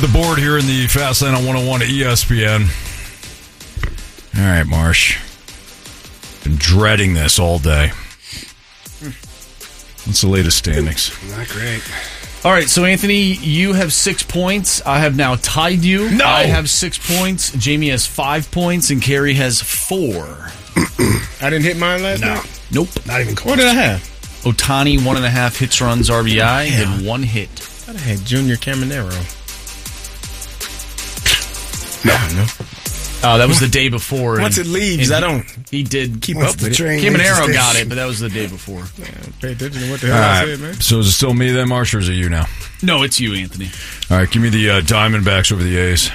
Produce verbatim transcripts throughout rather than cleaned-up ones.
the board here in the Fast Lane on one oh one at E S P N. All right, Marsh. Been dreading this all day. What's the latest standings? Not great. All right, so Anthony, you have six points. I have now tied you. No! I have six points. Jamie has five points, and Carrie has four. I didn't hit mine last No. night? Nope. Not even close. What did I have? Otani, one and a half hits, runs, R B I, and one hit. I thought I had Junior Caminero. No, no. Oh, that was the day before. Once and- it leaves, and I don't He did keep Once up the with it. train leaves the Caminero station. got it, but that was the day before. Yeah, pay attention to what the All hell I right. said, man. So is it still me then, Marsh, or is it you now? No, it's you, Anthony. All right, give me the uh, Diamondbacks over the A's.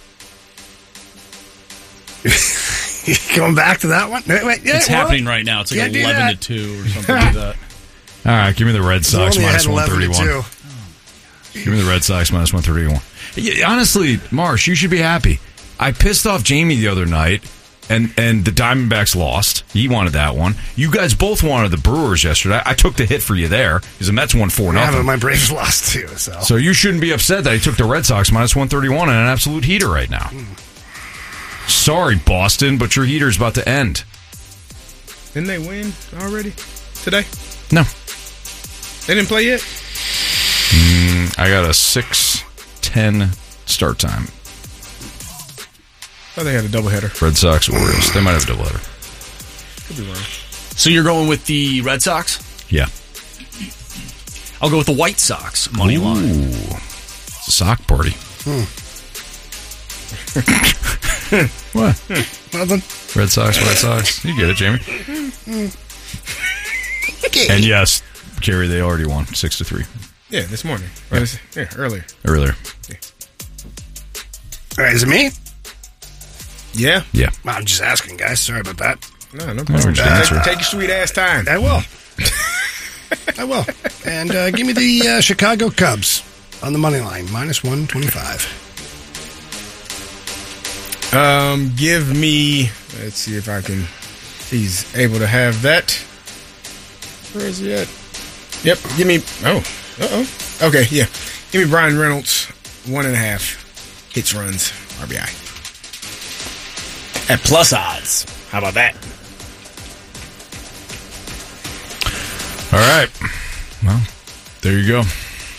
Going back to that one? Wait, wait, yeah, It's well, happening right now. It's like Can't do eleven that. to two or something like that. All right, give me the Red it's Sox only minus ahead one eleven to thirty-one. two. Give me the Red Sox minus one thirty-one. Yeah, honestly, Marsh, you should be happy. I pissed off Jamie the other night, and, and the Diamondbacks lost. He wanted that one. You guys both wanted the Brewers yesterday. I took the hit for you there because the Mets won four Yeah, but nothing. my Braves lost too, so. So you shouldn't be upset that he took the Red Sox minus one thirty-one and an absolute heater right now. Sorry, Boston, but your heater's about to end. Didn't they win already today? No. They didn't play yet? Mm, I got a six ten start time. Oh, they had a doubleheader. Red Sox, Orioles. They might have a doubleheader. Could be wrong. So you're going with the Red Sox? Yeah. I'll go with the White Sox money Ooh. line. It's a sock party. What? Nothing. Red Sox, White Sox. You get it, Jamie. Okay. And yes, Kerry, they already won six to three Yeah, this morning. Or this- Yeah, earlier. earlier. All right, is it me? Yeah? Yeah. Well, I'm just asking, guys. Sorry about that. No, no we're problem. just Take, answering. take your sweet ass time. I will. I will. And uh, give me the uh, Chicago Cubs on the money line, minus one twenty-five. Um, give me. Let's see if I can. He's able to have that. Where is he at? Yep. Give me. Oh. Uh oh. Okay. Yeah. Give me Brian Reynolds. One and a half hits, runs, R B I. At plus odds. How about that? All right. Well, there you go.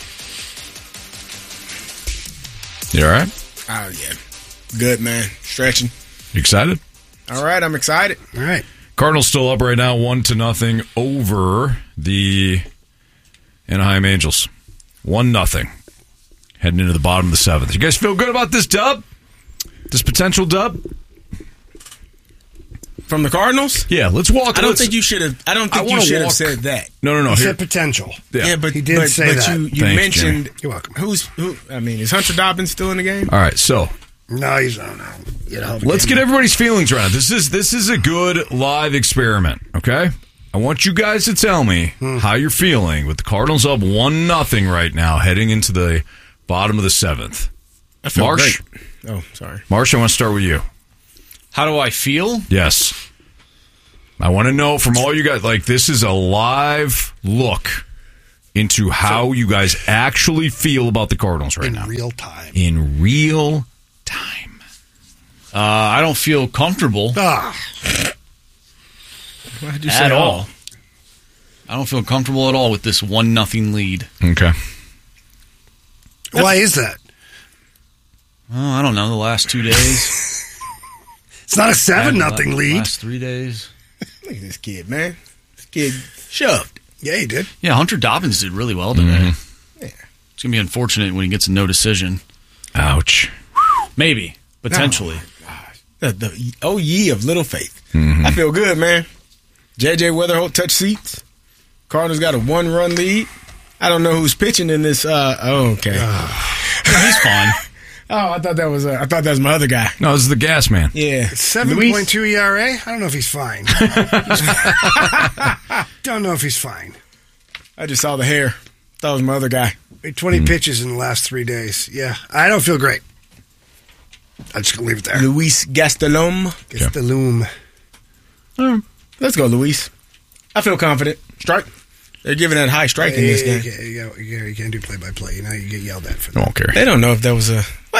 You all right? Oh yeah. Good man. Stretching. You excited? All right. I'm excited. All right. Cardinals still up right now, one to nothing over the Anaheim Angels. One nothing. Heading into the bottom of the seventh. You guys feel good about this dub? This potential dub? From the Cardinals? Yeah, let's walk. I don't let's- think you should have. I don't I think you wanna should have walk- said that. No, no, no. He Here, said potential. yeah. Yeah, but He did but, say but that. you, you Thanks, mentioned You're welcome. who's who. I mean, is Hunter Dobbins still in the game? All right, so No, he's not. No. You know, let's get everybody's feelings right. This is this is a good live experiment, okay? I want you guys to tell me how you're feeling with the Cardinals up one nothing right now, heading into the bottom of the seventh. I feel Marsh? great. Oh, sorry. Marsh, I want to start with you. How do I feel? Yes. I want to know from all you guys, like, this is a live look into how you guys actually feel about the Cardinals right in now. real time. In real time. Uh, I don't feel comfortable Ah, Why'd you at say all. I don't feel comfortable at all with this one nothing lead. Okay. why is that? Oh, I don't know. The last two days, It's not a seven Yeah, nothing la- lead. Last three days. Look at this kid, man. This kid shoved. Yeah, he did. Yeah, Hunter Dobbins did really well today. Mm-hmm. Yeah. It's gonna be unfortunate when he gets a no decision. Ouch. Maybe, potentially. The, the oh ye of little faith. Mm-hmm. I feel good, man. J J Weatherholt touch seats. Cardinals got a one run lead. I don't know who's pitching in this. Uh, oh, okay. Yeah, he's fine. Oh, I thought that was. Uh, I thought that was my other guy. No, this is the gas man. Yeah, seven Luis? point two E R A? I don't know if he's fine. Don't know if he's fine. I just saw the hair. Thought it was my other guy. Made twenty pitches in the last three days. Yeah, I don't feel great. I'm just going to leave it there. Luis Gastelum. It's the loom. Let's go, Luis. I feel confident. Strike. They're giving that high strike in this Hey, game. you, can't- you, can't- you can't do play-by-play. You know, you get yelled at for I that. won't care. They don't know if that was a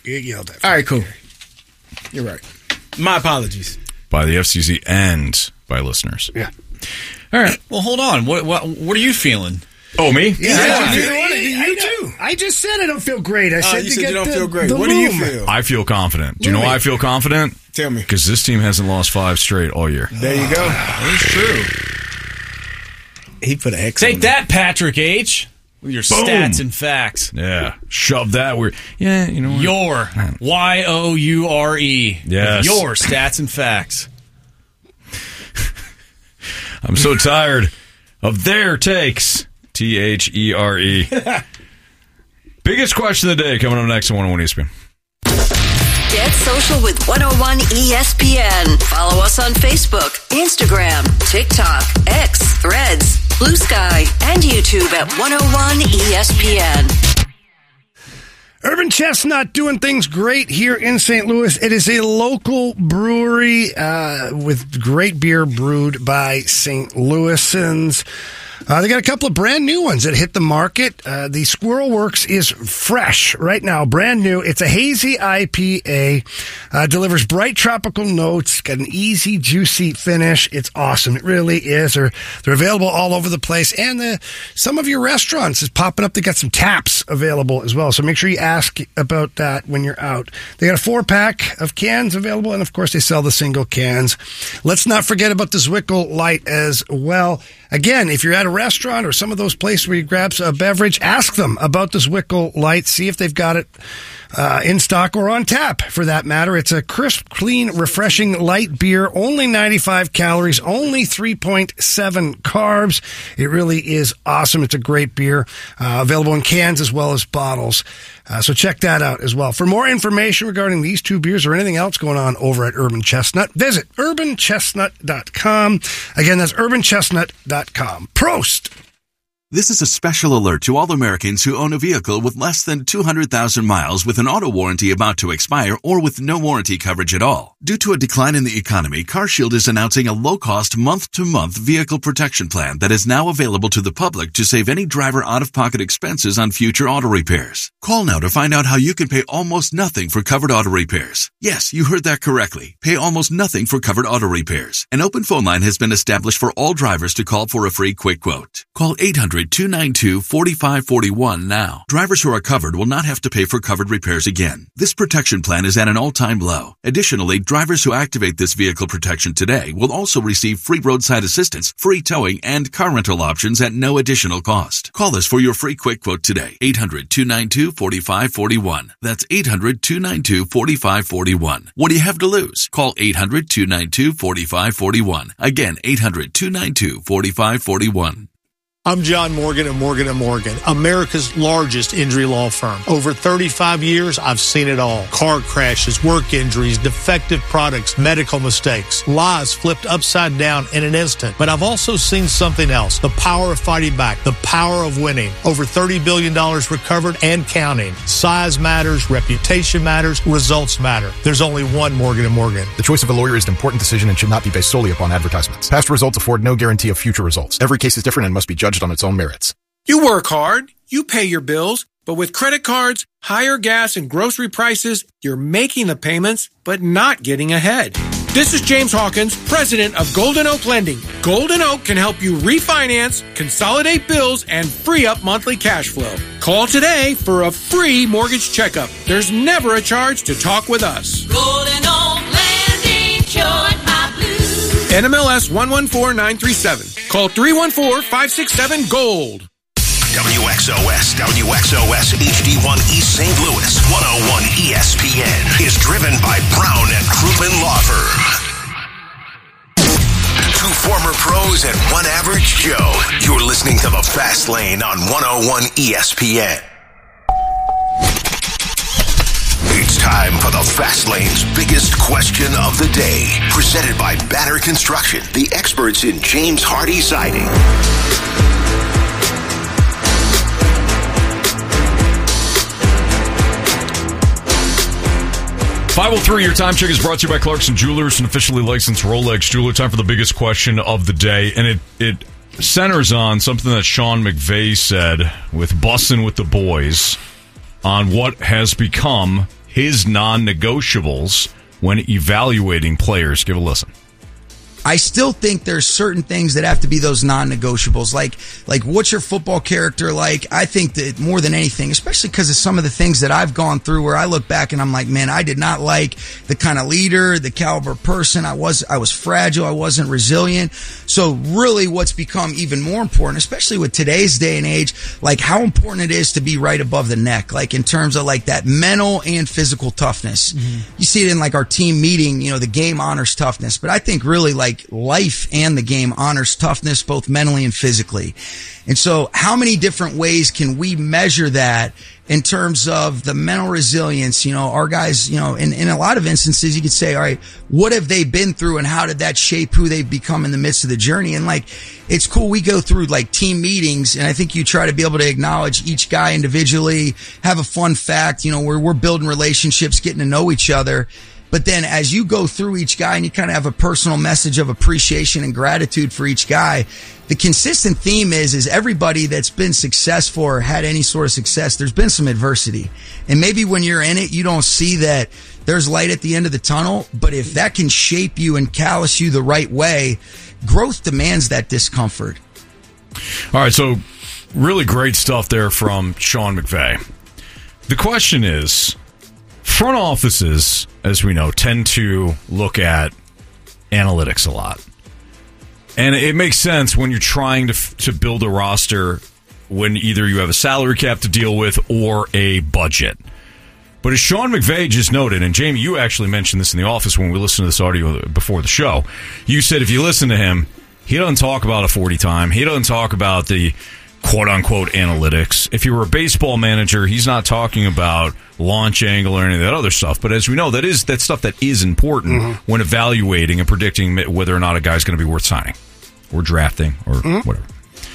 get yelled at. All right, cool. You're right. My apologies. By the F C C and by listeners. Yeah. All right. Well, hold on. What what what are you feeling? Oh, me? Yeah, Yeah, I, neither one of you, you too. I just said I don't feel great. I said Uh, you to said get you don't the, feel great. the What do you loom. feel? I feel confident. Do you know Really? why I feel confident? Tell me. Because this team hasn't lost five straight all year. There you go. It's true. He put an X Take on that, Patrick H. With your Boom. stats and facts. Yeah. Shove that where, yeah, you know what? Your Y O U R E. Yes. Your stats and facts. I'm so tired of their takes. T H E R E. Biggest question of the day coming up next on one oh one E S P N. Get social with one oh one E S P N. Follow us on Facebook, Instagram, TikTok, X, Threads, Blue Sky, and YouTube at one oh one E S P N. Urban Chestnut doing things great here in Saint Louis. It is a local brewery uh, with great beer brewed by Saint Louisans. Uh, they got a couple of brand new ones that hit the market. Uh, the Squirrel Works is fresh right now, brand new. It's a hazy I P A, uh, delivers bright tropical notes, got an easy, juicy finish. It's awesome. It really is. They're, they're available all over the place. And the, some of your restaurants is popping up. They got some taps available as well. So make sure you ask about that when you're out. They got a four pack of cans available. And of course, they sell the single cans. Let's not forget about the Zwickle Light as well. Again, if you're at a restaurant or some of those places where you grab a beverage, ask them about the Zwickle Light. See if they've got it uh, in stock or on tap, for that matter. It's a crisp, clean, refreshing light beer. Only ninety-five calories, only three point seven carbs. It really is awesome. It's a great beer. Uh, available in cans as well as bottles. Uh, so check that out as well. For more information regarding these two beers or anything else going on over at Urban Chestnut, visit urban chestnut dot com. Again, that's urban chestnut dot com. Prost! This is a special alert to all Americans who own a vehicle with less than two hundred thousand miles with an auto warranty about to expire or with no warranty coverage at all. Due to a decline in the economy, CarShield is announcing a low-cost month-to-month vehicle protection plan that is now available to the public to save any driver out-of-pocket expenses on future auto repairs. Call now to find out how you can pay almost nothing for covered auto repairs. Yes, you heard that correctly. Pay almost nothing for covered auto repairs. An open phone line has been established for all drivers to call for a free quick quote. Call eight hundred, two nine two, four five four one now. Drivers who are covered will not have to pay for covered repairs again. This protection plan is at an all-time low. Additionally, drivers who activate this vehicle protection today will also receive free roadside assistance, free towing, and car rental options at no additional cost. Call us for your free quick quote today. eight hundred, two nine two, four five four one. That's eight hundred, two nine two, four five four one. What do you have to lose? Call eight hundred, two nine two, four five four one. Again, eight hundred, two nine two, four five four one. I'm John Morgan at Morgan and Morgan, America's largest injury law firm. Over thirty-five years, I've seen it all. Car crashes, work injuries, defective products, medical mistakes, lies flipped upside down in an instant. But I've also seen something else, the power of fighting back, the power of winning. Over thirty billion dollars recovered and counting. Size matters, reputation matters, results matter. There's only one Morgan and Morgan. The choice of a lawyer is an important decision and should not be based solely upon advertisements. Past results afford no guarantee of future results. Every case is different and must be judged on its own merits. You work hard, you pay your bills, but with credit cards, higher gas and grocery prices, you're making the payments, but not getting ahead. This is James Hawkins, president of Golden Oak Lending. Golden Oak can help you refinance, consolidate bills, and free up monthly cash flow. Call today for a free mortgage checkup. There's never a charge to talk with us. Golden Oak Lending, cured my blues. N M L S one one four nine three seven. Call three one four, five six seven, GOLD. W X O S, W X O S H D one East Saint Louis, one oh one E S P N is driven by Brown and Crouppen Law Firm. Two former pros and one average Joe. You're listening to The Fast Lane on one oh one E S P N. It's time for the Fast Lane's biggest question of the day. Presented by Banner Construction, the experts in James Hardy Siding. five oh three, your time check is brought to you by Clarkson Jewelers, an officially licensed Rolex jeweler. Time for the biggest question of the day, and it, it centers on something that Sean McVay said with Bussin' with the Boys on what has become his non-negotiables when evaluating players. Give a listen. I still think there's certain things that have to be those non-negotiables. Like, like what's your football character like? I think that more than anything, especially because of some of the things that I've gone through where I look back and I'm like, man, I did not like the kind of leader, the caliber person. I was, I was fragile. I wasn't resilient. So really what's become even more important, especially with today's day and age, like how important it is to be right above the neck, like in terms of like that mental and physical toughness. Mm-hmm. You see it in like our team meeting, you know, the game honors toughness, but I think really like life and the game honors toughness both mentally and physically. And so how many different ways can we measure that in terms of the mental resilience? You know, our guys, you know, in, in a lot of instances, you could say, all right, what have they been through and how did that shape who they've become in the midst of the journey? And like, it's cool. We go through like team meetings and I think you try to be able to acknowledge each guy individually, have a fun fact, you know, where we're building relationships, getting to know each other. But then as you go through each guy and you kind of have a personal message of appreciation and gratitude for each guy, the consistent theme is, is everybody that's been successful or had any sort of success, there's been some adversity. And maybe when you're in it, you don't see that there's light at the end of the tunnel. But if that can shape you and callous you the right way, growth demands that discomfort. All right. So really great stuff there from Sean McVay. The question is, front offices, as we know, tend to look at analytics a lot. And it makes sense when you're trying to to build a roster when either you have a salary cap to deal with or a budget. But as Sean McVay just noted, and Jamie, you actually mentioned this in the office when we listened to this audio before the show, you said if you listen to him, he doesn't talk about a forty time. He doesn't talk about the quote-unquote analytics. If you were a baseball manager, he's not talking about launch angle or any of that other stuff. But as we know, that is that stuff that is important mm-hmm. when evaluating and predicting whether or not a guy's going to be worth signing or drafting or mm-hmm. whatever.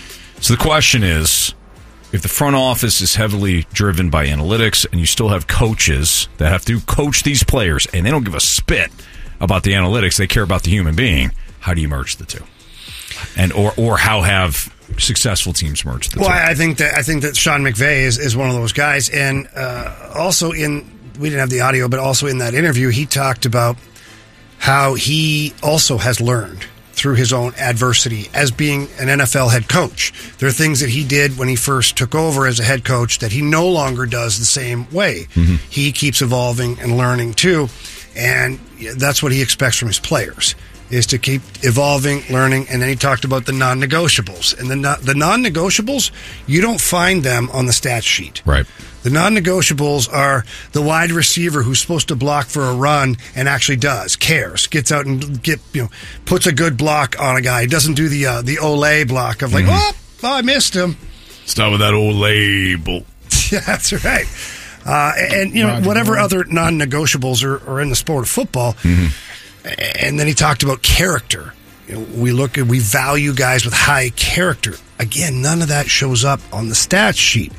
So the question is, if the front office is heavily driven by analytics and you still have coaches that have to coach these players and they don't give a spit about the analytics, they care about the human being, how do you merge the two? And or or how have successful teams merge the well, two? Well, I think that I think that Sean McVay is, is one of those guys, and uh, also in we didn't have the audio, but also in that interview, he talked about how he also has learned through his own adversity as being an N F L head coach. There are things that he did when he first took over as a head coach that he no longer does the same way. Mm-hmm. He keeps evolving and learning too, and that's what he expects from his players, is to keep evolving, learning, and then he talked about the non-negotiables. And the non- the non-negotiables, you don't find them on the stat sheet. Right. The non-negotiables are the wide receiver who's supposed to block for a run and actually does, cares, gets out and get you know puts a good block on a guy. He doesn't do the uh, the Olay block of like, mm-hmm. oh, oh, I missed him. Start with that old label. Yeah, that's right. Uh, and, you know, Roger whatever Roger. other non-negotiables are, are in the sport of football. Mm-hmm. And then he talked about character. You know, we look at, we value guys with high character. Again, none of that shows up on the stats sheet.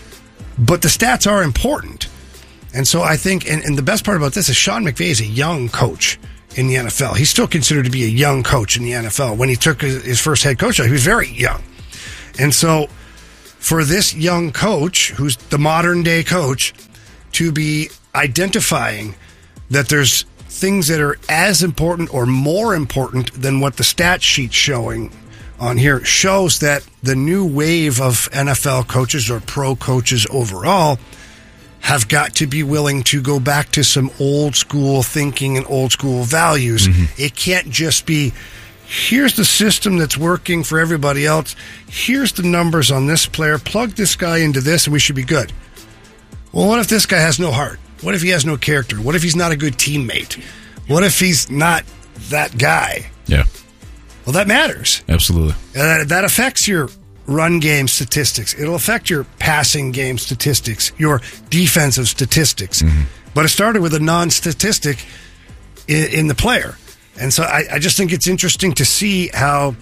But the stats are important. And so I think, and, and the best part about this is Sean McVay is a young coach in the N F L. He's still considered to be a young coach in the N F L. When he took his, his first head coach, he was very young. And so for this young coach, who's the modern day coach, to be identifying that there's things that are as important or more important than what the stat sheet's showing on here, shows that the new wave of N F L coaches or pro coaches overall have got to be willing to go back to some old school thinking and old school values. Mm-hmm. It can't just be, here's the system that's working for everybody else, here's the numbers on this player, plug this guy into this and we should be good. Well, what if this guy has no heart? What if he has no character? What if he's not a good teammate? What if he's not that guy? Yeah. Well, that matters. Absolutely. That, that affects your run game statistics. It'll affect your passing game statistics, your defensive statistics. Mm-hmm. But it started with a non-statistic in, in the player. And so I, I just think it's interesting to see how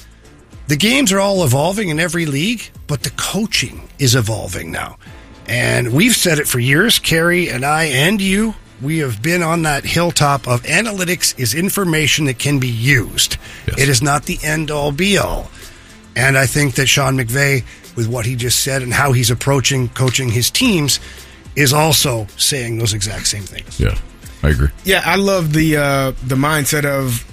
the games are all evolving in every league, but the coaching is evolving now. And we've said it for years, Kerry and I and you, we have been on that hilltop of analytics is information that can be used. Yes. It is not the end-all, be-all. And I think that Sean McVay, with what he just said and how he's approaching coaching his teams, is also saying those exact same things. Yeah, I agree. Yeah, I love the uh, the mindset of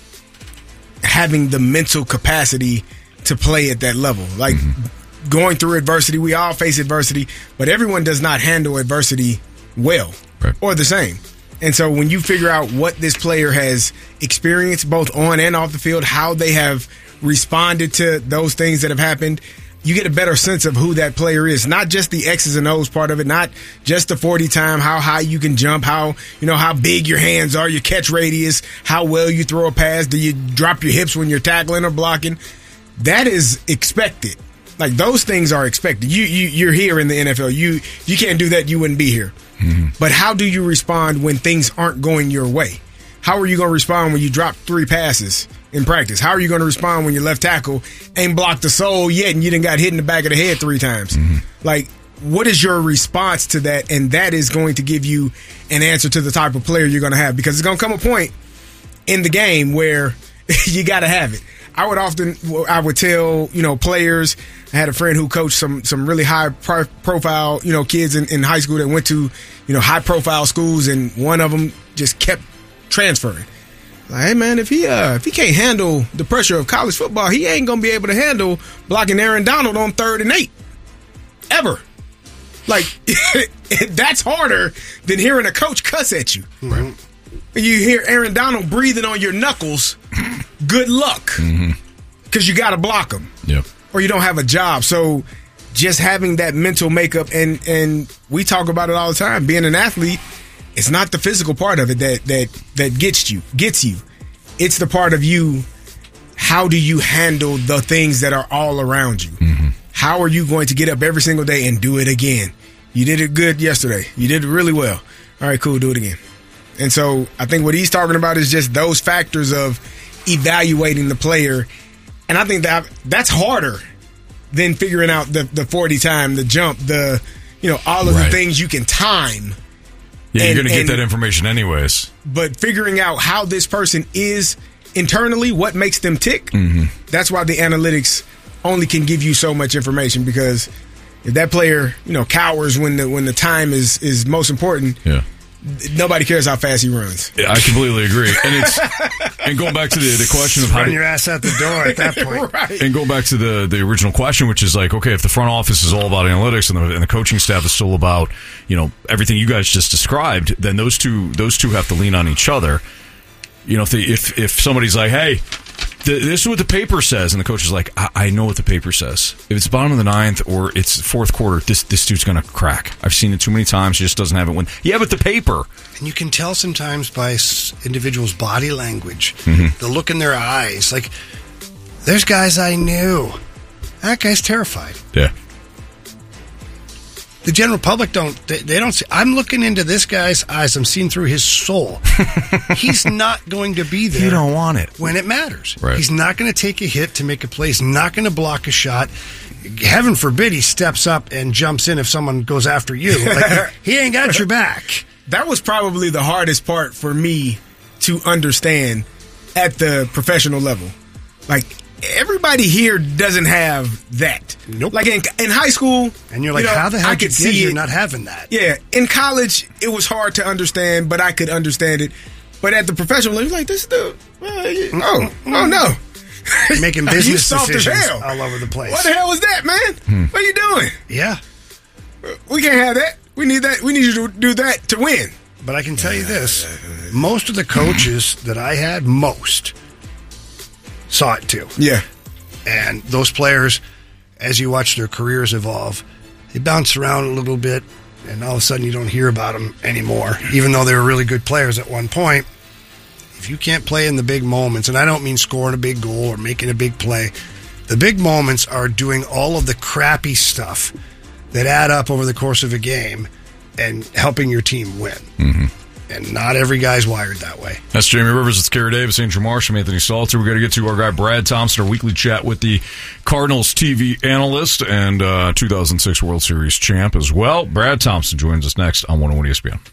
having the mental capacity to play at that level. Like mm-hmm. going through adversity, we all face adversity, but everyone does not handle adversity well right. or the same. And so when you figure out what this player has experienced both on and off the field, how they have responded to those things that have happened, you get a better sense of who that player is. Not just the X's and O's part of it, not just the forty time, how high you can jump, how, you know, how big your hands are, your catch radius, how well you throw a pass, do you drop your hips when you're tackling or blocking? That is expected. Like, those things are expected. You, you, you're here in the N F L. You, you can't do that, you wouldn't be here. Mm-hmm. But how do you respond when things aren't going your way? How are you going to respond when you drop three passes in practice? How are you going to respond when your left tackle ain't blocked the soul yet and you done got hit in the back of the head three times? Mm-hmm. Like, what is your response to that? And that is going to give you an answer to the type of player you're going to have, because it's going to come a point in the game where you got to have it. I would often, I would tell, you know, players, I had a friend who coached some some really high pro- profile, you know, kids in, in high school that went to, you know, high profile schools, and one of them just kept transferring. Like, hey man, if he uh if he can't handle the pressure of college football, he ain't gonna be able to handle blocking Aaron Donald on third and eight. Ever. Like, that's harder than hearing a coach cuss at you. Right. You hear Aaron Donald breathing on your knuckles, good luck. Mm-hmm. Because you got to block him. Yep. Or you don't have a job. So just having that mental makeup, and, and we talk about it all the time, being an athlete, it's not the physical part of it that that that gets you, gets you. It's the part of you, how do you handle the things that are all around you? Mm-hmm. How are you going to get up every single day and do it again? You did it good yesterday. You did it really well. All right, cool, do it again. And so I think what he's talking about is just those factors of evaluating the player. And I think that that's harder than figuring out the, the forty time, the jump, the, you know, all of right. the things you can time. Yeah, and, you're going to get and, that information anyways. But figuring out how this person is internally, what makes them tick, mm-hmm. that's why the analytics only can give you so much information, because if that player, you know, cowers when the when the time is, is most important, yeah. nobody cares how fast he runs. Yeah, I completely agree. And it's and going back to the, the question of how run to, your ass out the door at that point. Right. And going back to the, the original question, which is like, okay, if the front office is all about analytics and the, and the coaching staff is still about, you know, everything you guys just described, then those two those two have to lean on each other. You know, if they, if if somebody's like, hey, the, this is what the paper says, and the coach is like, I, I know what the paper says. If it's bottom of the ninth or it's fourth quarter, this this dude's going to crack. I've seen it too many times. He just doesn't have it when. Yeah, but the paper. And you can tell sometimes by individuals' body language, mm-hmm. the look in their eyes. Like, there's guys I knew. That guy's terrified. Yeah. The general public don't, they, they don't see. I'm looking into this guy's eyes. I'm seeing through his soul. He's not going to be there. You don't want it. When it matters. Right. He's not going to take a hit to make a play. He's not going to block a shot. Heaven forbid he steps up and jumps in if someone goes after you. Like, he ain't got your back. That was probably the hardest part for me to understand at the professional level. Like, everybody here doesn't have that. Nope. Like in, in high school, and you're like, you know, how the hell I could could see see you it. not having that? Yeah, in college it was hard to understand, but I could understand it. But at the professional level, like this dude, uh, you, oh, oh no, you're making business you soft decisions as hell. all over the place. What the hell was that, man? Hmm. What are you doing? Yeah, we can't have that. We need that. We need you to do that to win. But I can tell you this: most of the coaches that I had, most saw it too. Yeah. And those players, as you watch their careers evolve, they bounce around a little bit, and all of a sudden you don't hear about them anymore, even though they were really good players at one point. If you can't play in the big moments, and I don't mean scoring a big goal or making a big play, the big moments are doing all of the crappy stuff that add up over the course of a game and helping your team win. Mm-hmm. And not every guy's wired that way. That's Jamie Rivers. It's Kerry Davis, Andrew Marsh, I'm Anthony Salter. We're going to get to our guy Brad Thompson, our weekly chat with the Cardinals T V analyst and uh, two thousand six World Series champ as well. Brad Thompson joins us next on one oh one E S P N.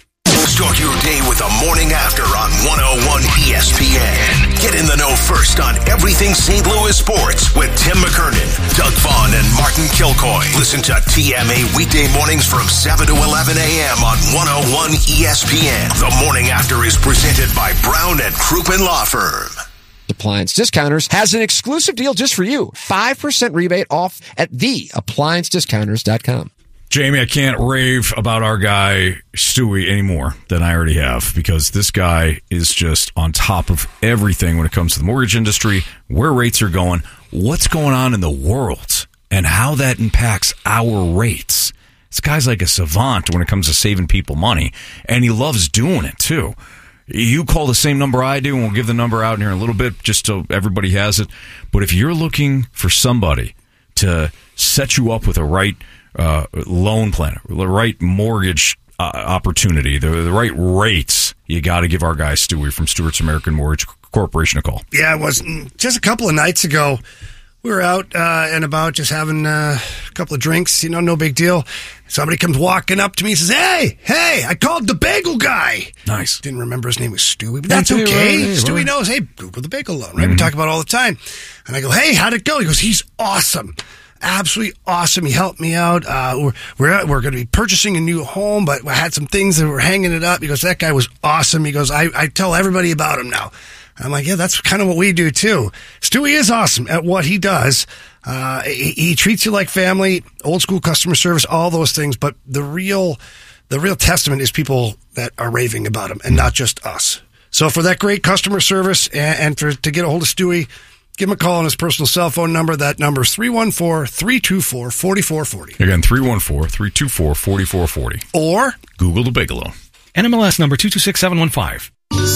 Start your day with the Morning After on one oh one E S P N. Get in the know first on everything Saint Louis sports with Tim McKernan, Doug Vaughn, and Martin Kilcoy. Listen to T M A weekday mornings from seven to eleven a.m. on one oh one E S P N. The Morning After is presented by Brown and Crouppen Law Firm. Appliance Discounters has an exclusive deal just for you. five percent rebate off at the appliance discounters dot com. Jamie, I can't rave about our guy Stewie any more than I already have, because this guy is just on top of everything when it comes to the mortgage industry, where rates are going, what's going on in the world, and how that impacts our rates. This guy's like a savant when it comes to saving people money, and he loves doing it too. You call the same number I do, and we'll give the number out in here in a little bit just so everybody has it. But if you're looking for somebody to set you up with a right Uh, loan plan, the right mortgage uh, opportunity, the, the right rates, you got to give our guy Stewie from Stewart's American Mortgage Corporation a call. Yeah, it was just a couple of nights ago. We were out uh, and about just having uh, a couple of drinks, you know, no big deal. Somebody comes walking up to me and says, hey, hey, I called the bagel guy. Nice. Didn't remember his name was Stewie, but that's Okay, okay. right, right, Stewie right. knows, hey, Google the bagel loan, right? Mm-hmm. We talk about it all the time. And I go, hey, how'd it go? He goes, he's awesome. Absolutely awesome. He helped me out. Uh, we're we're, we're going to be purchasing a new home, but I had some things that were hanging it up. He goes, that guy was awesome. He goes, I, I tell everybody about him now. I'm like, yeah, that's kind of what we do too. Stewie is awesome at what he does. Uh, he, he treats you like family, old school customer service, all those things. But the real, the real testament is people that are raving about him and not just us. So for that great customer service and, and for to get a hold of Stewie, give him a call on his personal cell phone number. That number is three one four, three two four, four four four zero. Again, three one four, three two four, four four four zero. Or Google the bagel loan. N M L S number two two six seven one five.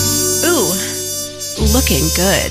Ooh, looking good.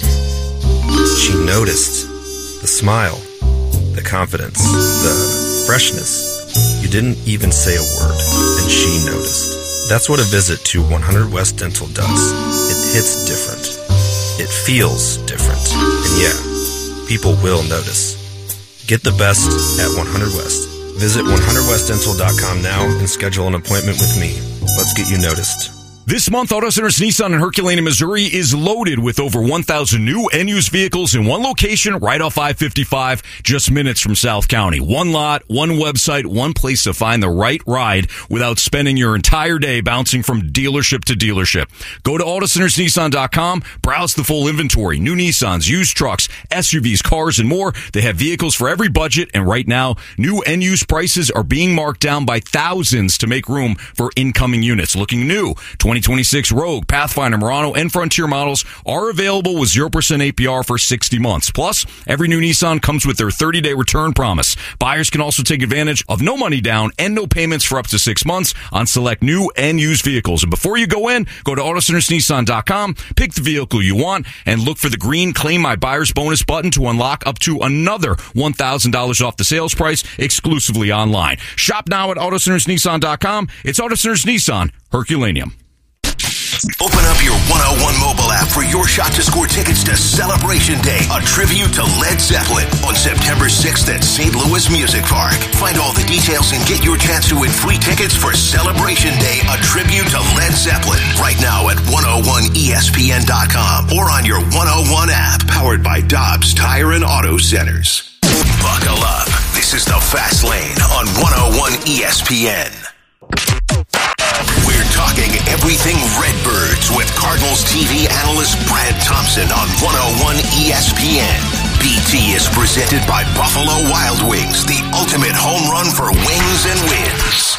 She noticed the smile, the confidence, the freshness. You didn't even say a word, and she noticed. That's what a visit to one hundred West Dental does. It hits different. It feels different. And yeah, people will notice. Get the best at one hundred West. Visit one hundred west dental dot com now and schedule an appointment with me. Let's get you noticed. This month, Auto Centers Nissan in Herculaneum, Missouri is loaded with over one thousand new and used vehicles in one location right off I fifty-five, just minutes from South County. One lot, one website, one place to find the right ride without spending your entire day bouncing from dealership to dealership. Go to auto centers nissan dot com, browse the full inventory, new Nissans, used trucks, S U Vs, cars, and more. They have vehicles for every budget, and right now, new and used prices are being marked down by thousands to make room for incoming units. Looking new, twenty twenty-six Rogue, Pathfinder, Murano, and Frontier models are available with zero percent A P R for sixty months. Plus, every new Nissan comes with their thirty-day return promise. Buyers can also take advantage of no money down and no payments for up to six months on select new and used vehicles. And before you go in, go to auto centers nissan dot com, pick the vehicle you want, and look for the green Claim My Buyer's Bonus button to unlock up to another one thousand dollars off the sales price exclusively online. Shop now at auto centers nissan dot com. It's Auto Centers Nissan, Herculaneum. Open up your one oh one mobile app for your shot to score tickets to Celebration Day, a tribute to Led Zeppelin on September sixth at Saint Louis Music Park. Find all the details and get your chance to win free tickets for Celebration Day, a tribute to Led Zeppelin, right now at one oh one E S P N dot com or on your one oh one app, powered by Dobbs Tire and Auto Centers. Buckle up. This is the Fast Lane on one oh one E S P N. We're talking everything Redbirds with Cardinals T V analyst Brad Thompson on one oh one E S P N. B T is presented by Buffalo Wild Wings, the ultimate home run for wings and wins.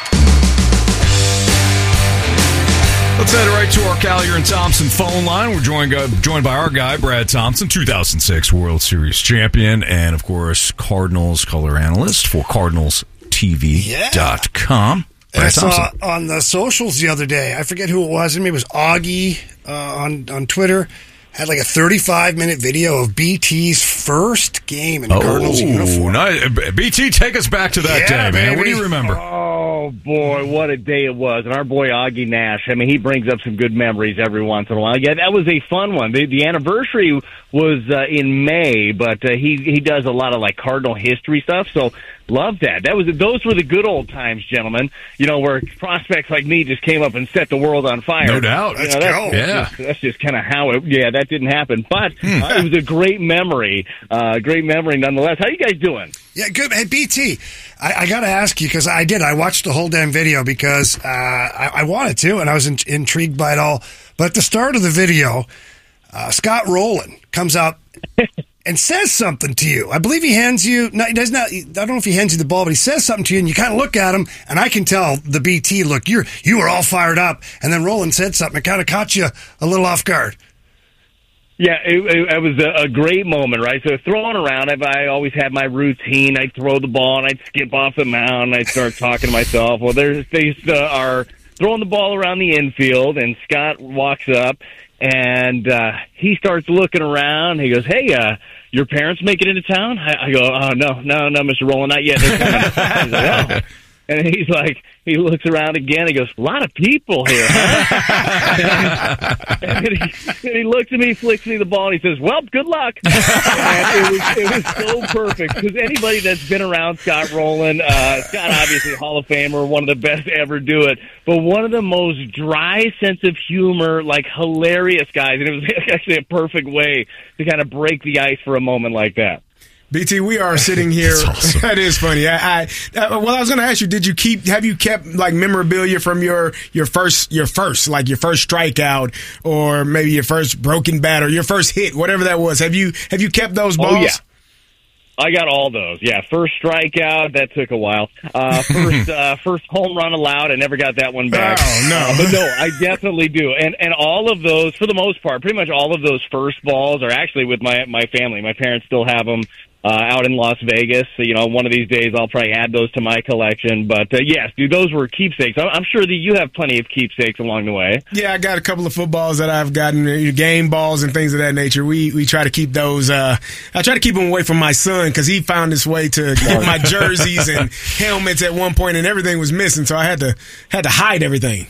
Let's head right to our Collier and Thompson phone line. We're joined, uh, joined by our guy, Brad Thompson, two thousand six World Series champion, and, of course, Cardinals color analyst for Cardinals T V dot com. And I saw on the socials the other day, I forget who it was, maybe it was Augie uh, on, on Twitter, had like a thirty-five minute video of B T's first game in the oh, Cardinals uniform. Nice. B T, take us back to that yeah, day, man. Baby. What do you remember? Oh, boy, what a day it was. And our boy Augie Nash, I mean, he brings up some good memories every once in a while. Yeah, that was a fun one. The, the anniversary was uh, in May, but uh, he, he does a lot of, like, Cardinal history stuff. So Love that. That was those were the good old times, gentlemen. You know, where prospects like me just came up and set the world on fire. No doubt. You Let's know, that's, go. that's Yeah. just, that's just kind of how it. Yeah, that didn't happen, but Hmm. uh, it was a great memory. Uh, great memory, nonetheless. How you guys doing? Yeah, good. Hey, B T, I, I got to ask you because I did. I watched the whole damn video because uh, I, I wanted to, and I was in, intrigued by it all. But at the start of the video, uh, Scott Rowland comes out and says something to you. I believe he hands you. No, he does not. I don't know if he hands you the ball, but he says something to you, and you kind of look at him, and I can tell the B T look. You're you were all fired up, and then Rowland said something. It kind of caught you a little off guard. Yeah, it, it, it was a, a great moment, right? So throwing around, I've, I always had my routine. I'd throw the ball, and I'd skip off the mound, and I'd start talking to myself. Well, there's, they uh, are throwing the ball around the infield, and Scott walks up, and uh, he starts looking around. He goes, hey, uh, your parents make it into town? I, I go, oh, no, no, no, Mister Rowland, not yet. They're coming. He's like, oh. And he's like, he looks around again. He goes, a lot of people here, huh? and, and, he, and he looks at me, flicks me the ball, and he says, well, good luck. And it was, it was so perfect because anybody that's been around Scott Rowland, uh, Scott obviously Hall of Famer, one of the best to ever do it, but one of the most dry sense of humor, like hilarious guys. And it was actually a perfect way to kind of break the ice for a moment like that. B T, we are sitting here. Awesome. That is funny. I, I uh, well, I was going to ask you, did you keep? Have you kept like memorabilia from your your first your first like your first strikeout or maybe your first broken bat or your first hit, whatever that was? Have you have you kept those balls? Oh, yeah. I got all those. Yeah, first strikeout, that took a while. Uh, first uh, first home run allowed, I never got that one back. Oh, no. Uh, but no, I definitely do. And and all of those, for the most part, pretty much all of those first balls are actually with my, my family. My parents still have them uh, out in Las Vegas. So, you know, one of these days I'll probably add those to my collection. But, uh, yes, dude, those were keepsakes. I'm, I'm sure that you have plenty of keepsakes along the way. Yeah, I got a couple of footballs that I've gotten, game balls and things of that nature. We we try to keep those. Uh, I try to keep them away from my son because he found his way to get my jerseys and helmets at one point, and everything was missing, so I had to had to hide everything.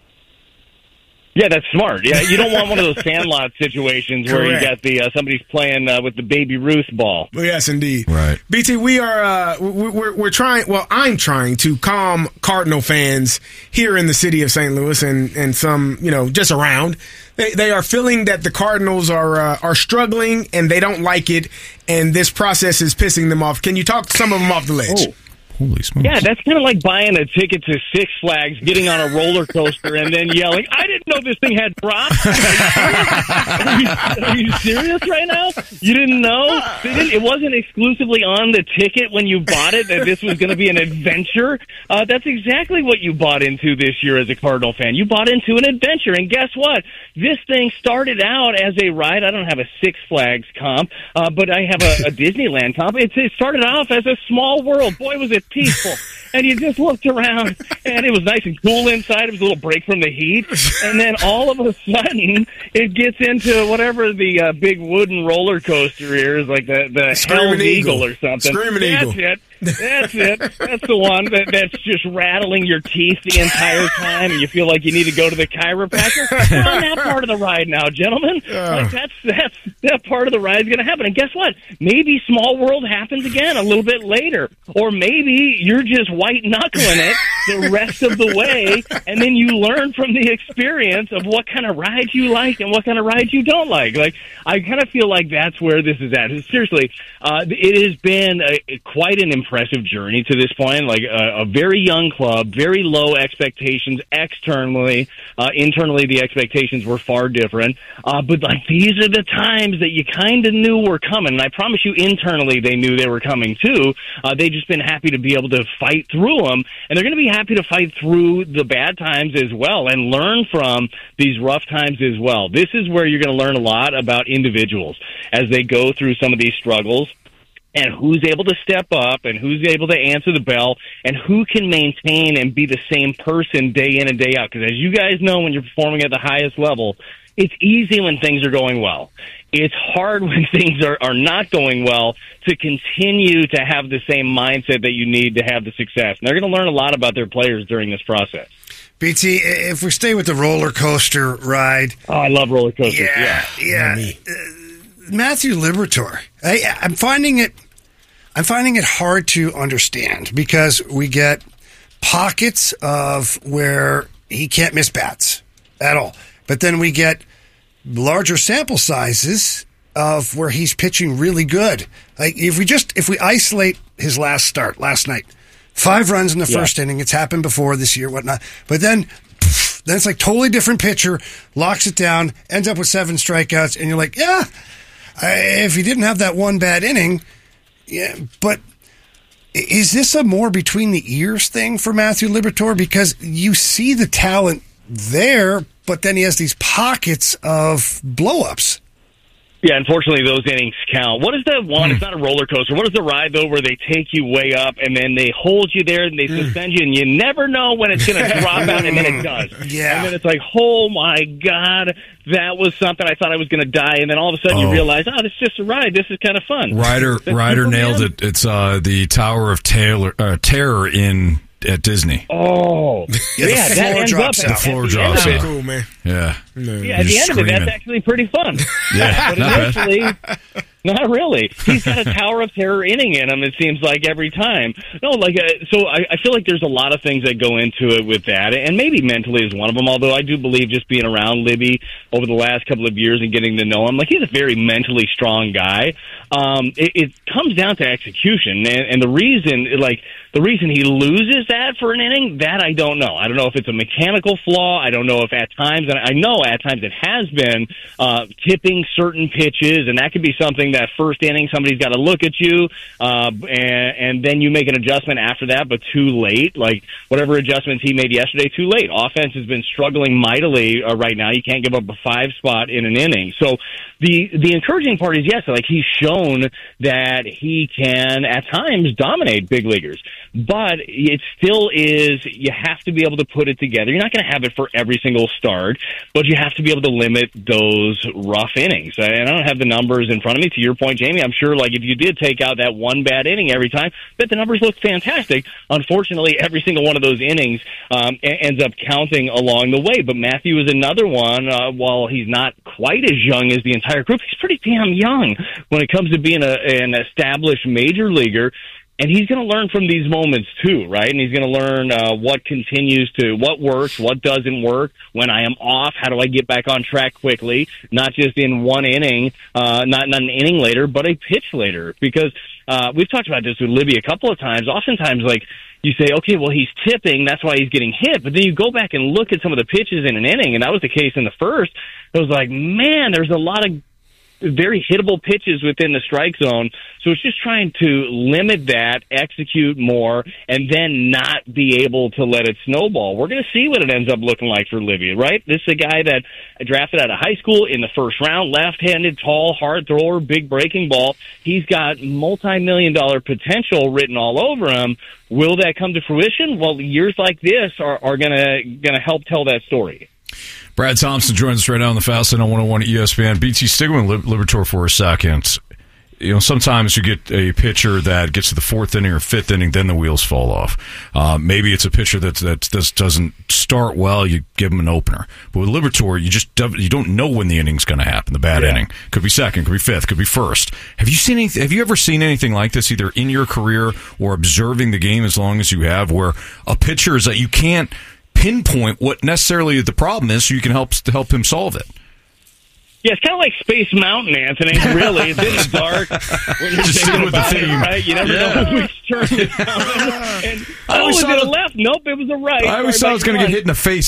Yeah, that's smart. Yeah, you don't want one of those Sandlot situations where Correct. you got the uh, somebody's playing uh, with the Baby Ruth ball. Well, yes, indeed. Right. B T, we are uh, we- we're we're trying. Well, I'm trying to calm Cardinal fans here in the city of Saint Louis and and some you know just around. They they are feeling that the Cardinals are uh, are struggling and they don't like it, and this process is pissing them off. Can you talk some of them off the ledge? Oh. Holy smokes. Yeah, that's kind of like buying a ticket to Six Flags, getting on a roller coaster, and then yelling, I didn't know this thing had drops. Are you, are you serious right now? You didn't know? They didn't, it wasn't exclusively on the ticket when you bought it that this was going to be an adventure. Uh, that's exactly what you bought into this year as a Cardinal fan. You bought into an adventure, and guess what? This thing started out as a ride. I don't have a Six Flags comp, uh, but I have a, a Disneyland comp. It, it started off as a small world. Boy, was it peaceful. And you just looked around, and it was nice and cool inside. It was a little break from the heat. And then all of a sudden, it gets into whatever the uh, big wooden roller coaster is, like the, the Hell's Eagle or something. Screaming That's Eagle. it. That's it. That's the one that, that's just rattling your teeth the entire time, and you feel like you need to go to the chiropractor. We're on that part of the ride now, gentlemen. Like that's that's that part of the ride is going to happen. And guess what? Maybe Small World happens again a little bit later, or maybe you're just white knuckling it the rest of the way, and then you learn from the experience of what kind of rides you like and what kind of rides you don't like. Like I kind of feel like that's where this is at. Seriously, uh, it has been a, quite an impressive journey to this point. Like a, a very young club, very low expectations externally. Uh, internally, the expectations were far different. Uh, but like these are the times that you kind of knew were coming. And I promise you, internally, they knew they were coming too. Uh, they just been happy to be able to fight through them, and they're going to be happy to fight through the bad times as well and learn from these rough times as well. This is where you're going to learn a lot about individuals as they go through some of these struggles, and who's able to step up and who's able to answer the bell and who can maintain and be the same person day in and day out. Because as you guys know, when you're performing at the highest level, it's easy when things are going well. It's hard when things are, are not going well to continue to have the same mindset that you need to have the success. And they're going to learn a lot about their players during this process. B T, if we stay with the roller coaster ride. Oh, I love roller coasters. Yeah, Yeah. yeah. Uh, Matthew Liberatore. I, I'm finding it I'm finding it hard to understand because we get pockets of where he can't miss bats at all. But then we get larger sample sizes of where he's pitching really good. Like if we just if we isolate his last start last night, five runs in the Yeah. first inning. It's happened before this year, whatnot. But then, pff, then it's like totally different pitcher, locks it down, ends up with seven strikeouts, and you're like, yeah, I, if he didn't have that one bad inning, yeah. But is this a more between the ears thing for Matthew Liberatore? Because you see the talent there, but then he has these pockets of blow-ups. Yeah, unfortunately, those innings count. What is the one? It's not a roller coaster. What is the ride, though, where they take you way up and then they hold you there and they suspend you and you never know when it's going to drop out and then it does. Yeah. And then it's like, oh, my God, that was something. I thought I was going to die. And then all of a sudden you Oh. realize, oh, this is just a ride. This is kind of fun. Ryder That's Ryder Superman. nailed it. It's uh, the Tower of Taylor, uh, Terror in at Disney. Oh, Yeah, the yeah, that floor ends drops up out. at The floor the drops end of out. it. Cool, man. Yeah. No. Yeah, at the You're end of it, that's screaming. actually pretty fun. Yeah, But not bad. initially, not really. He's got a Tower of Terror inning in him, it seems like, every time. No, like, uh, so I, I feel like there's a lot of things that go into it with that, and maybe mentally is one of them, although I do believe just being around Libby over the last couple of years and getting to know him, like, he's a very mentally strong guy. Um, it, it comes down to execution, and, and the reason, like, the reason he loses that for an inning, that I don't know. I don't know if it's a mechanical flaw. I don't know if at times, and I know at times it has been, uh, tipping certain pitches, and that could be something that first inning somebody's got to look at you, uh, and, and then you make an adjustment after that, but too late. Like whatever adjustments he made yesterday, too late. Offense has been struggling mightily uh, right now. You can't give up a five spot in an inning. So the the encouraging part is, yes, like he's shown that he can at times dominate big leaguers. But it still is, you have to be able to put it together. You're not going to have it for every single start, but you have to be able to limit those rough innings. And I don't have the numbers in front of me. To your point, Jamie, I'm sure like if you did take out that one bad inning every time, but the numbers look fantastic. Unfortunately, every single one of those innings um, a- ends up counting along the way. But Matthew is another one. Uh, while he's not quite as young as the entire group, he's pretty damn young when it comes to being a, an established major leaguer. And he's going to learn from these moments too, right? And he's going to learn uh, what continues to, what works, what doesn't work. When I am off, how do I get back on track quickly? Not just in one inning, uh, not, not an inning later, but a pitch later. Because uh, we've talked about this with Libby a couple of times. Oftentimes, like, you say, okay, well, he's tipping, that's why he's getting hit. But then you go back and look at some of the pitches in an inning, and that was the case in the first. It was like, man, there's a lot of very hittable pitches within the strike zone. So it's just trying to limit that, execute more, and then not be able to let it snowball. We're going to see what it ends up looking like for Livia, right? This is a guy that drafted out of high school in the first round, left-handed, tall, hard thrower, big breaking ball. He's got multi-million dollar potential written all over him. Will that come to fruition? Well, years like this are, are going to going to help tell that story. Brad Thompson joins us right now on the Fast Lane on one oh one E S P N. B T, stick with Lib- Liberatore for a second. You know, sometimes you get a pitcher that gets to the fourth inning or fifth inning, then the wheels fall off. Uh, maybe it's a pitcher that that just doesn't start well. You give him an opener, but with Liberatore, you just don't- you don't know when the inning's going to happen. The bad Yeah. inning could be second, could be fifth, could be first. Have you seen anything? Have you ever seen anything like this, either in your career or observing the game as long as you have, where a pitcher is that you can't pinpoint what necessarily the problem is, so you can help to help him solve it? Yeah, it's kind of like Space Mountain, Anthony, really. It's in the dark when you're Just stick thinking with the about it, theme. right? You never Yeah. know which turn is coming. And, I oh, always was thought it a it- left? Nope, it was a right. I always Sorry thought I was about going to your get hit in the face